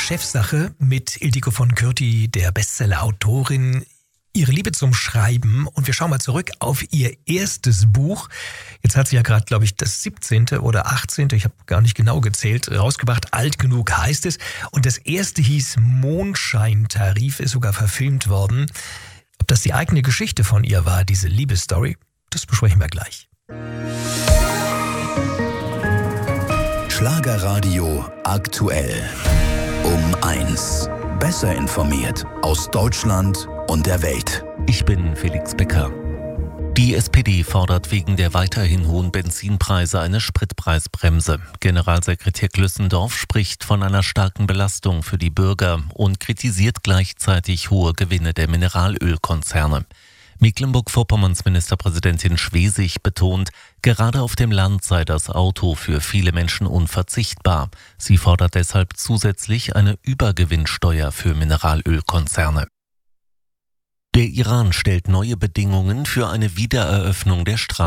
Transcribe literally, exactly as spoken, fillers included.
Chefsache mit Ildiko von Kürti, der Bestseller-Autorin. Ihre Liebe zum Schreiben, und wir schauen mal zurück auf ihr erstes Buch. Jetzt hat sie ja gerade, glaube ich, das siebzehnte oder achtzehnte, ich habe gar nicht genau gezählt, rausgebracht. Alt genug heißt es. Und das erste hieß Mondscheintarif, ist sogar verfilmt worden. Ob das die eigene Geschichte von ihr war, diese Liebesstory, das besprechen wir gleich. Schlagerradio aktuell. Um eins. Besser informiert aus Deutschland und der Welt. Ich bin Felix Becker. Die S P D fordert wegen der weiterhin hohen Benzinpreise eine Spritpreisbremse. Generalsekretär Glüssendorf spricht von einer starken Belastung für die Bürger und kritisiert gleichzeitig hohe Gewinne der Mineralölkonzerne. Mecklenburg-Vorpommerns Ministerpräsidentin Schwesig betont, gerade auf dem Land sei das Auto für viele Menschen unverzichtbar. Sie fordert deshalb zusätzlich eine Übergewinnsteuer für Mineralölkonzerne. Der Iran stellt neue Bedingungen für eine Wiedereröffnung der Straße.